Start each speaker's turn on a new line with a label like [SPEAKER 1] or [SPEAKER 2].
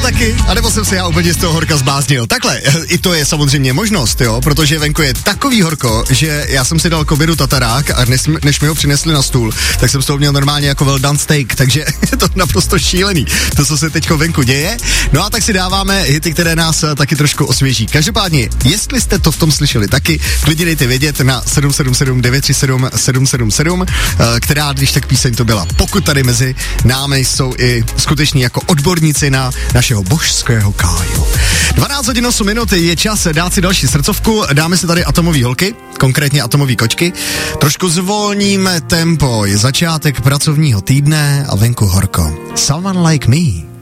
[SPEAKER 1] taky? A nebo jsem se já úplně z toho horka zbláznil? Takhle, i to je samozřejmě možnost, jo, protože venku je takový horko, že já jsem si dal k obědu tatarák a než mi ho přinesli na stůl, tak jsem z toho měl normálně jako well done steak, takže je to naprosto šílený, to, co se teďko venku děje. No a tak si dáváme hity, které nás taky trošku osvěží. Každopádně, jestli jste to v tom slyšeli taky, klidně dejte vědět na 777 937 777, která, když tak píseň to byla. Pokud tady mezi námi jsou i skuteční jako odborníci na našeho božského Káju. 12 hodin 8 minut je čas dát si další srdcovku, dáme si tady atomový holky, konkrétně atomový kočky. Trošku zvolníme tempo, je začátek pracovního týdne a venku horko. Someone like me.